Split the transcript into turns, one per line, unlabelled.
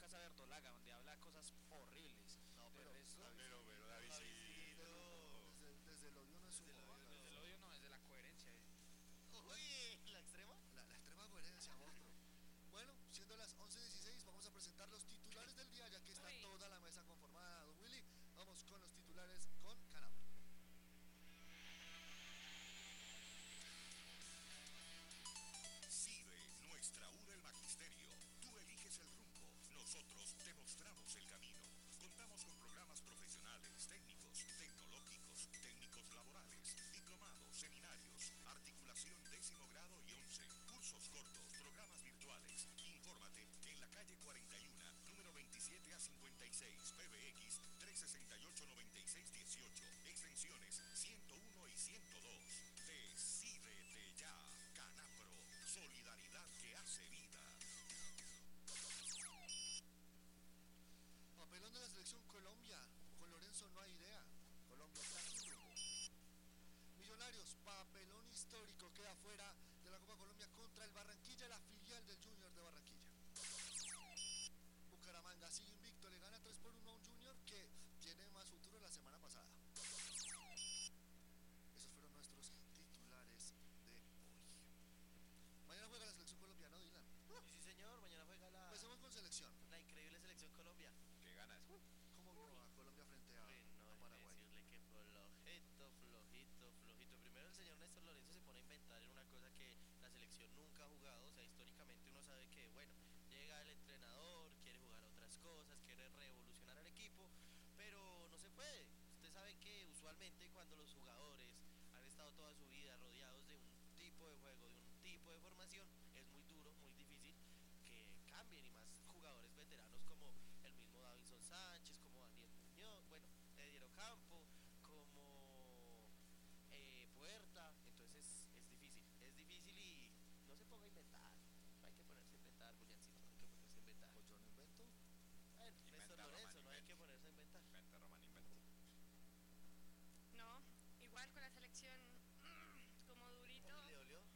Casa Verdolaga, donde habla cosas horribles.
No,
De
pero,
resto,
Pero Davidcito.
desde el odio no es
Desde el
humor.
odio
desde el odio no, desde la coherencia.
Uy, ¿la extrema?
La extrema coherencia, monstruo. Bueno, siendo las 11:16, vamos a presentar los titulares del día, ya que está
Uy.
toda la mesa conformada, don Willy. Vamos con los titulares con Canapro.
Sigue nuestra U del Magisterio. Tú eliges el rumbo, nosotros te mostramos el camino. Contamos con programas profesionales, técnicos, tecnológicos, técnicos laborales, diplomados, seminarios, articulación 10º grado y 11, cursos cortos, programas virtuales. Infórmate en la calle 41, número 27 a 56, PBX 368-9618, extensiones 101 y 102. Decídete ya, Canapro, solidaridad que hace vida.
Papelón de la selección Colombia. Con Lorenzo no hay idea. Colombia está sin rumbo. Millonarios, papelón histórico, queda fuera de la Copa Colombia contra el Barranquilla, la filial del Junior de Barranquilla. Bucaramanga sigue invicto, le gana 3-1 a un Junior que tiene más futuro la semana pasada. Esos fueron nuestros titulares de hoy. Mañana juega la selección colombiana, Dylan.
Sí, señor, mañana juega
Empecemos con selección.
la increíble selección Colombia.
Qué ganas.
¿Cómo vio a Colombia frente a
Bueno,
Paraguay?
decirle que flojito. Primero el señor Néstor Lorenzo se pone a inventar en una cosa que la selección nunca ha jugado. O sea, históricamente uno sabe que, bueno, llega el entrenador, quiere jugar otras cosas, quiere revolucionar al equipo, pero no se puede. Usted sabe que usualmente cuando los jugadores han estado toda su vida rodeados de un tipo de juego, de un tipo de formación, es muy duro, muy difícil que cambien, y más jugadores veteranos como el mismo Davinson Sánchez, como Daniel Muñoz, bueno, Edier Ocampo, como Puerta. Entonces es difícil y no se ponga a inventar. No hay que ponerse a inventar, Juliancito, no hay que ponerse a inventar.
¿O yo no invento?
Bueno, Néstor Lorenzo, no hay que ponerse a inventar.
Inventa, Román, inventa.
No, igual con la selección como durito.
¿Cómo le dolió?